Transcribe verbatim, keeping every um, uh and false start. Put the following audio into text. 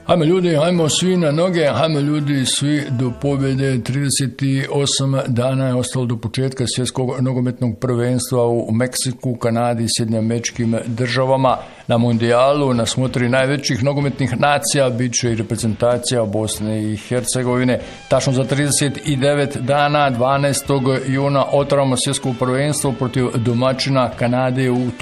Hajmo ljudi, hajmo svi na noge, hajmo ljudi svi do pobjede. trideset osam dana je ostalo do početka svjetskog nogometnog prvenstva u Meksiku, Kanadi i Sjedinjenim Američkim Državama. Na mundijalu, na smotri najvećih nogometnih nacija, bit će i reprezentacija Bosne i Hercegovine. Tačno za trideset devet dana, dvanaestog juna, otvaramo svjetsko prvenstvo protiv domaćina Kanade u